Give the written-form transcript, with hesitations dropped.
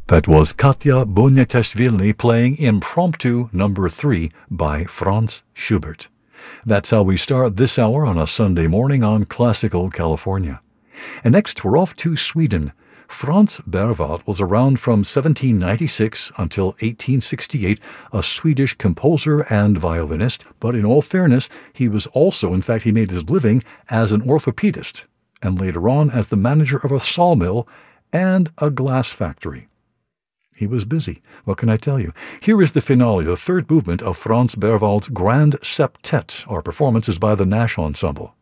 That was Katya Boniatashvili playing Impromptu No. 3 by Franz Schubert. That's how we start this hour on a Sunday morning on Classical California. And next, we're off to Sweden. Franz Berwald was around from 1796 until 1868, a Swedish composer and violinist, but in all fairness, he was also, in fact, he made his living as an orthopedist, and later on as the manager of a sawmill and a glass factory. He was busy. What can I tell you? Here is the finale, the third movement of Franz Berwald's Grand Septet. Our performance is by the Nash Ensemble.